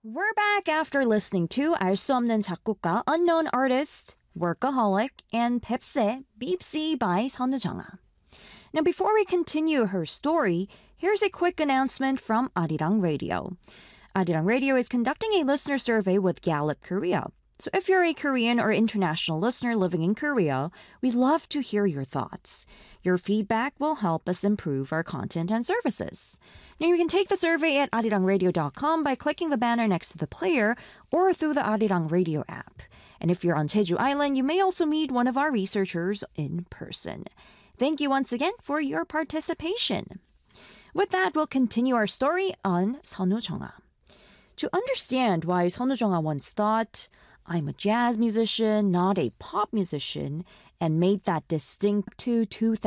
We're back after listening to 알 수 없는 작곡가 Unknown Artist, Workaholic, and Pepsi, Beepsy by 선우정아. Now before we continue her story, here's a quick announcement from Arirang Radio. Arirang Radio is conducting a listener survey with Gallup Korea. So if you're a Korean or international listener living in Korea, we'd love to hear your thoughts. Your feedback will help us improve our content and services. Now you can take the survey at arirangradio.com by clicking the banner next to the player or through the Arirang Radio app. And if you're on Jeju Island, you may also meet one of our researchers in person. Thank you once again for your participation. With that, we'll continue our story on 선우정아. To understand why 선우정아 once thought, I'm a jazz musician, not a pop musician, and made that distinct to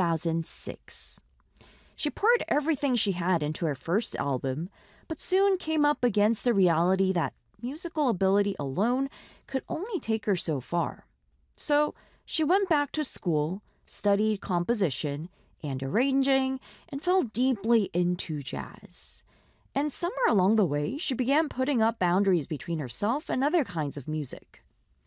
2006. She poured everything she had into her first album, but soon came up against the reality that musical ability alone could only take her so far. So she went back to school, studied composition and arranging, and fell deeply into jazz. And somewhere along the way, she began putting up boundaries between herself and other kinds of music.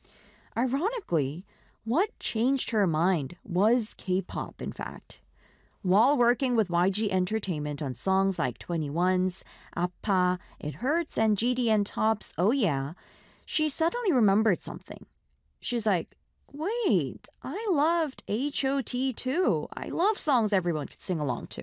Ironically, what changed her mind was K-pop, in fact. While working with YG Entertainment on songs like 21's, Appa, It Hurts, and GDN Top's Oh Yeah, she suddenly remembered something. She's like, wait, I loved H.O.T. too. I love songs everyone could sing along to.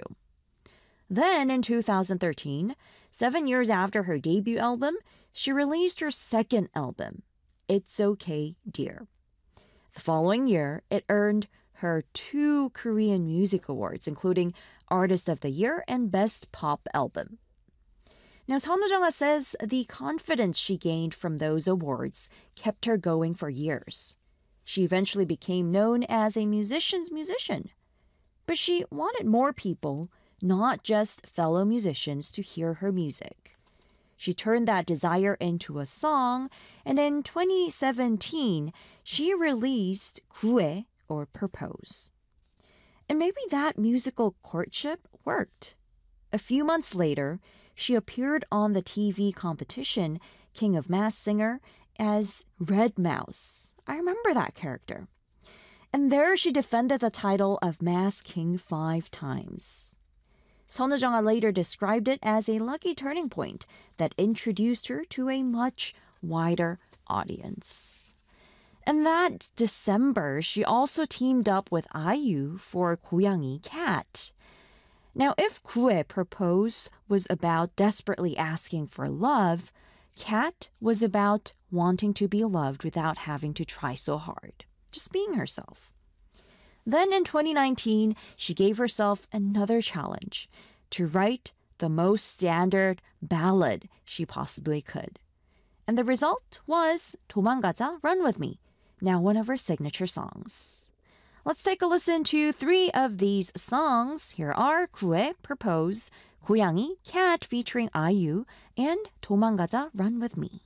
Then in 2013, 7 years after her debut album, she released her second album, It's Okay, Dear. The following year, it earned her 2 Korean Music Awards, including Artist of the Year and Best Pop Album. Now, 선우정아 says the confidence she gained from those awards kept her going for years. She eventually became known as a musician's musician. But she wanted more people, not just fellow musicians, to hear her music. She turned that desire into a song, and in 2017, she released 구애, or Propose. And maybe that musical courtship worked. A few months later, she appeared on the TV competition King of Masked Singer as Red Mouse. I remember that character. And there she defended the title of Masked King 5 times. 선우정아 later described it as a lucky turning point that introduced her to a much wider audience. And that December, she also teamed up with IU for 고양이 Cat. Now, if 구애 Propose was about desperately asking for love, Cat was about wanting to be loved without having to try so hard, just being herself. Then in 2019, she gave herself another challenge to write the most standard ballad she possibly could. And the result was 도망가자, Run With Me, now one of her signature songs. Let's take a listen to 3 of these songs. Here are 구애, Propose, 고양이, Cat featuring IU, and 도망가자, Run With Me.